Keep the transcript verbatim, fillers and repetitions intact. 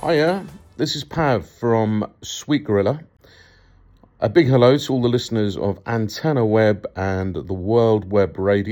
Hiya, this is Pav from Sweet Gorilla. A big hello to all the listeners of Antenna Web and the World Web Radio.